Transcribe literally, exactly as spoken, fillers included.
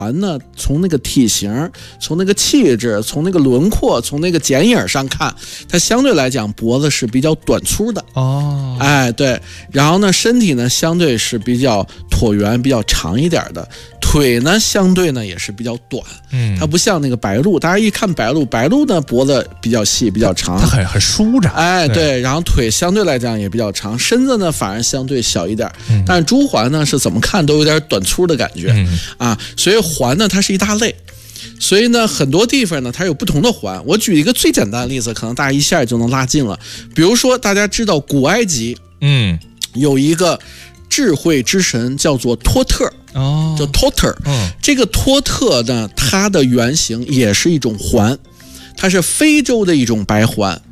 环呢，从那个体型，从那个气质，从那个轮廓，从那个剪影上看，它相对来讲脖子是比较短粗的哦， 哎，对，然后呢，身体呢相对是比较椭圆、比较长一点的，腿呢相对呢也是比较短， 嗯， 它不像那个白鹭，大家一看白鹭，白鹭呢脖子比较细、比较长， 它很很舒展， 哎，对，然后腿相对来讲也比较长，身子呢反而相对小一点， 嗯、 但是朱鹮呢是怎么看都有点短粗的感觉、 嗯、 啊，所以鹮呢它是一大类。所以呢，很多地方呢，它有不同的环。我举一个最简单的例子，可能大家一下就能拉近了。比如说，大家知道古埃及， 嗯， 有一个智慧之神叫做托特， 哦， 叫托特。 嗯， 这个托特呢，它的原型也是一种环，它是非洲的一种白环。